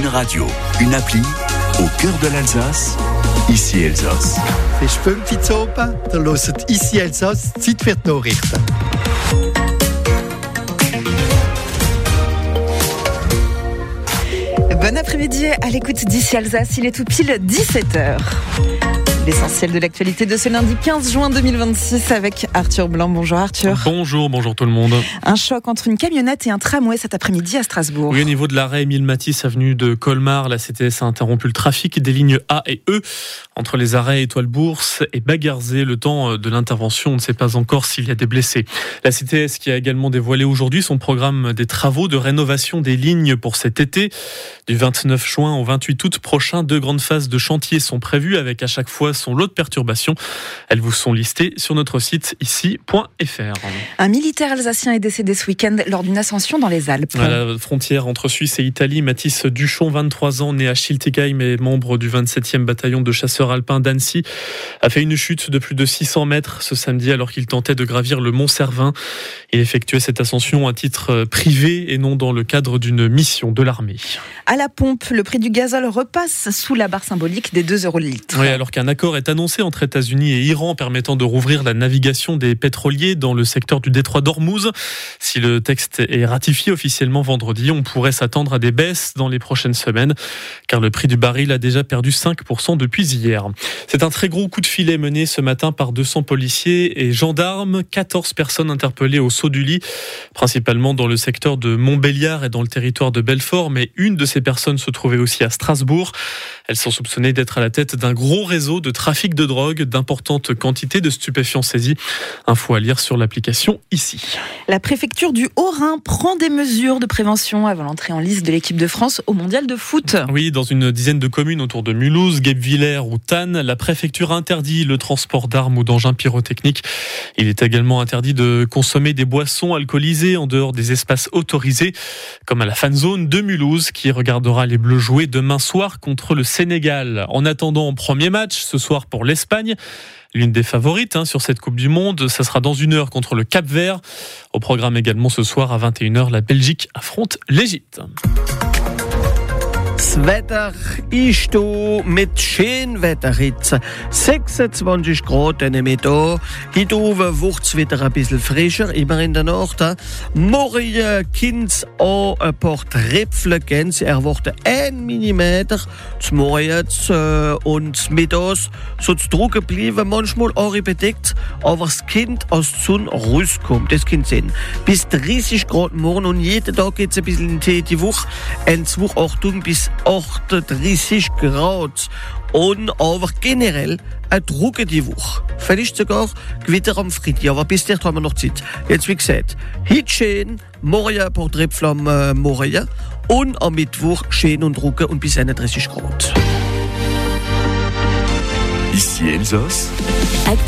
Radio, une appli au cœur de l'Alsace, ici Elsass. Ich 5 Open, dann hört ici Elsass, Zeit für die Nachrichten. Bon après-midi à l'écoute d'ici Alsace, il est tout pile 17h. L'essentiel de l'actualité de ce lundi 15 juin 2026 avec Arthur Blanc. Bonjour Arthur. Bonjour tout le monde. Un choc entre une camionnette et un tramway cet après-midi à Strasbourg. Oui, au niveau de l'arrêt Émile Matisse, avenue de Colmar, la CTS a interrompu le trafic des lignes A et E entre les arrêts Étoile-Bourse et Bagarzé. Le temps de l'intervention, on ne sait pas encore s'il y a des blessés. La CTS qui a également dévoilé aujourd'hui son programme des travaux de rénovation des lignes pour cet été. Du 29 juin au 28 août prochain, 2 grandes phases de chantier sont prévues avec à chaque fois son lot de perturbations. Elles vous sont listées sur notre site ici.fr. Un militaire alsacien est décédé ce week-end lors d'une ascension dans les Alpes. À la frontière entre Suisse et Italie, Mathis Duchon, 23 ans, né à Schiltigheim et membre du 27e bataillon de chasseurs alpins d'Annecy, a fait une chute de plus de 600 mètres ce samedi alors qu'il tentait de gravir le mont Cervin. Il effectuait cette ascension à titre privé et non dans le cadre d'une mission de l'armée. À la pompe, le prix du gazole repasse sous la barre symbolique des 2 € le litre. Oui, alors qu'un accord est annoncé entre États-Unis et Iran permettant de rouvrir la navigation des pétroliers dans le secteur du détroit d'Ormuz. Si le texte est ratifié officiellement vendredi, on pourrait s'attendre à des baisses dans les prochaines semaines, car le prix du baril a déjà perdu 5% depuis hier. C'est un très gros coup de filet mené ce matin par 200 policiers et gendarmes, 14 personnes interpellées au Saut du Lit, principalement dans le secteur de Montbéliard et dans le territoire de Belfort, mais une de ces personnes se trouvait aussi à Strasbourg. Elles sont soupçonnées d'être à la tête d'un gros réseau de trafic de drogue, d'importantes quantités de stupéfiants saisis. Info à lire sur l'application ici. La préfecture du Haut-Rhin prend des mesures de prévention avant l'entrée en lice de l'équipe de France au mondial de foot. Oui, dans une dizaine de communes autour de Mulhouse, Guebwiller ou Thann, la préfecture interdit le transport d'armes ou d'engins pyrotechniques. Il est également interdit de consommer des boissons alcoolisées en dehors des espaces autorisés, comme à la fan zone de Mulhouse qui regardera les Bleus jouer demain soir contre le Sénégal. En attendant, premier match ce soir pour l'Espagne. L'une des favorites sur cette Coupe du Monde, ça sera dans 1 heure contre le Cap-Vert. Au programme également ce soir à 21h, la Belgique affronte l'Égypte. Das Wetter ist hier mit Schönwetter jetzt. 26 Grad in der Mitte. Heute oben wird es wieder ein bisschen frischer, immer in der Nacht. Morgen kann es auch ein paar Tröpfchen geben. Sie erwarten 1 Millimeter zum Morgen und mittags soll es trocken bleiben, manchmal auch bedeckt, aber das Kind aus der Sonne rauskommt. Das kann sein. Bis 30 Grad morgen und jeden Tag geht es ein bisschen in die Woche. In 2 Achtung bis 38 Grad. Und aber generell eine trockene Woche. Vielleicht sogar Gewitter am Freitag, aber bis dahin haben wir noch Zeit. Jetzt wie gesagt, heute schön, morgen ein paar Tröpfchen am Morgen und am Mittwoch schön und trocken und bis 31 Grad. Ici Elsass.